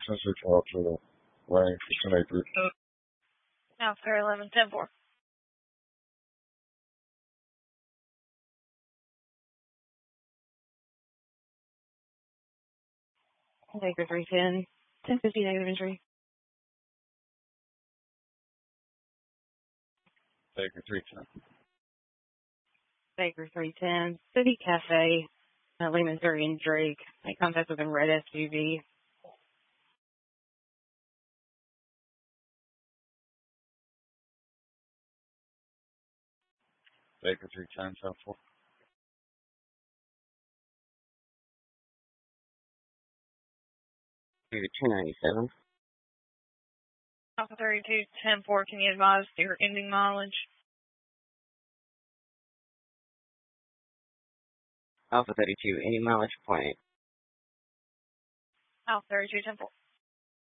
10-6 out to the range for 10-8-3. Alpha 11, 10-4. Baker 310, 1050 negative entry. Baker 310. Baker 310, City Cafe, Lee, Missouri, and Drake. Make contact with a red SUV. Baker 310, 10-4. Baker 297. Alpha 32, 10-4, can you advise your ending mileage? Alpha 32, any mileage point. Alpha 32, 10-4.